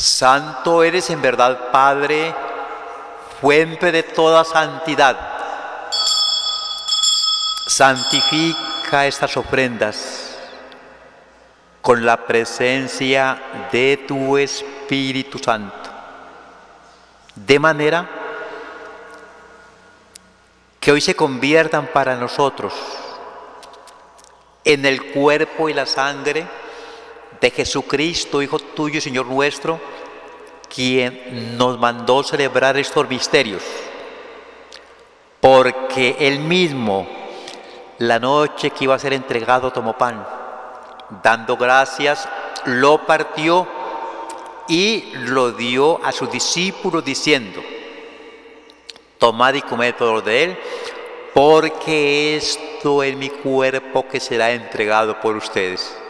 Santo eres en verdad, Padre, fuente de toda santidad. Santifica estas ofrendas con la presencia de tu Espíritu Santo, de manera que hoy se conviertan para nosotros en el cuerpo y la sangre de Jesucristo, Hijo tuyo y Señor nuestro, quien nos mandó celebrar estos misterios, porque Él mismo, la noche que iba a ser entregado, tomó pan, dando gracias, lo partió y lo dio a sus discípulos diciendo: tomad y comed todos de él, porque esto es mi cuerpo que será entregado por ustedes.